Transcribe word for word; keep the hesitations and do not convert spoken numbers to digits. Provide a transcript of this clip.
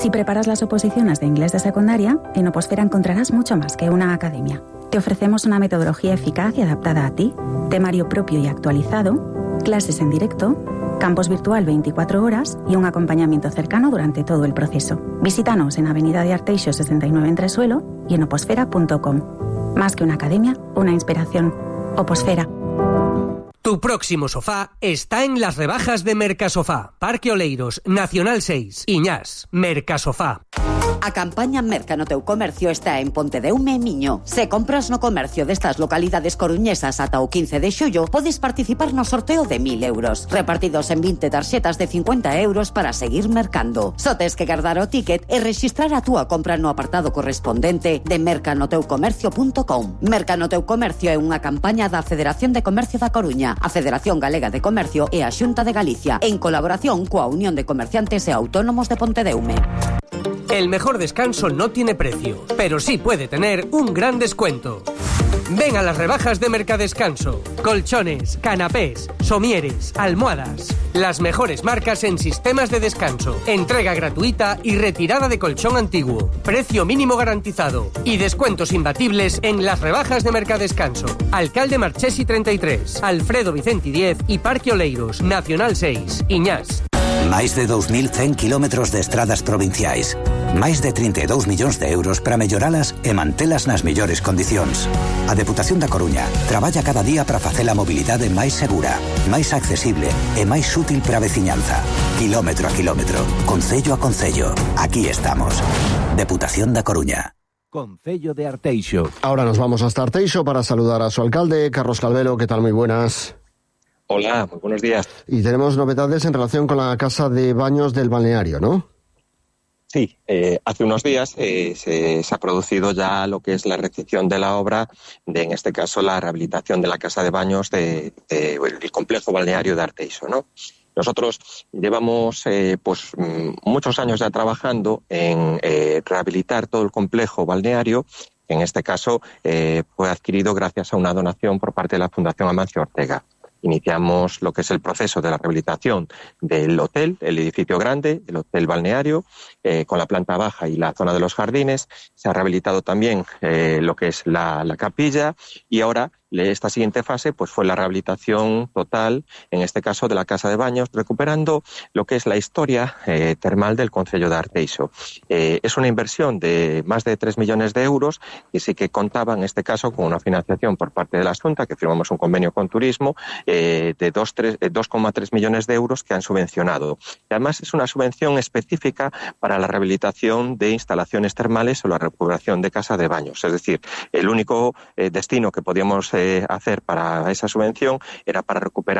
Si preparas las oposiciones de inglés de secundaria, en Oposfera encontrarás mucho más que una academia. Te ofrecemos una metodología eficaz y adaptada a ti, temario propio y actualizado, clases en directo, campus virtual veinticuatro horas y un acompañamiento cercano durante todo el proceso. Visítanos en Avenida de Arteixo sesenta y nueve en Tresuelo y en oposfera punto com. Más que una academia, una inspiración. Oposfera. Tu próximo sofá está en las rebajas de Mercasofá. Parque Oleiros, Nacional seis, Iñás, Mercasofá. A campaña Merca no teu comercio está en Pontedeume e Miño. Se compras no comercio destas localidades coruñesas ata o quince de xullo, podes participar no sorteo de mil euros, repartidos en vinte tarxetas de cincuenta euros para seguir mercando. Só tes que guardar o ticket e rexistrar a túa compra no apartado correspondente de merca no teu comercio punto com. Merca no teu comercio é unha campaña da Federación de Comercio da Coruña, a Federación Galega de Comercio e a Xunta de Galicia, en colaboración coa Unión de Comerciantes e Autónomos de Pontedeume. El mejor descanso no tiene precio, pero sí puede tener un gran descuento. Ven a las rebajas de Mercadescanso. Colchones, canapés, somieres, almohadas. Las mejores marcas en sistemas de descanso. Entrega gratuita y retirada de colchón antiguo. Precio mínimo garantizado. Y descuentos imbatibles en las rebajas de Mercadescanso. Alcalde Marchesi treinta y tres, Alfredo Vicenti diez y Parque Oleiros, Nacional seis, Iñás. Máis de dous mil cen kilómetros de estradas provinciais. Máis de trinta e dous millóns de euros para melloralas e mantelas nas mellores condicións. A Deputación da Coruña traballa cada día para facer a mobilidade máis segura, máis accesible e máis útil para a veciñanza. Kilómetro a kilómetro, concello a concello. Aquí estamos. Deputación da Coruña. Concello de Arteixo. Ahora nos vamos hasta Arteixo para saludar a su alcalde, Carlos Calvelo. ¿Qué tal? Muy buenas. Hola, muy buenos días. Y tenemos novedades en relación con la casa de baños del balneario, ¿no? Sí, eh, hace unos días eh, se, se ha producido ya lo que es la recepción de la obra, de, en este caso la rehabilitación de la casa de baños del de, de, complejo balneario de Arteixo, ¿no? Nosotros llevamos eh, pues muchos años ya trabajando en eh, rehabilitar todo el complejo balneario. En este caso eh, fue adquirido gracias a una donación por parte de la Fundación Amancio Ortega. Iniciamos lo que es el proceso de la rehabilitación del hotel, el edificio grande, el hotel balneario, eh, con la planta baja y la zona de los jardines. Se ha rehabilitado también eh, lo que es la, la capilla y ahora esta siguiente fase pues fue la rehabilitación total, en este caso de la casa de baños, recuperando lo que es la historia eh, termal del concello de Arteixo. Eh, es una inversión de más de tres millones de euros y sí que contaba en este caso con una financiación por parte de la Xunta, que firmamos un convenio con Turismo eh, de dos coma tres millones de euros que han subvencionado. Y además es una subvención específica para la rehabilitación de instalaciones termales o la recuperación de casa de baños. Es decir, el único eh, destino que podíamos eh, hacer para esa subvención era para recuperar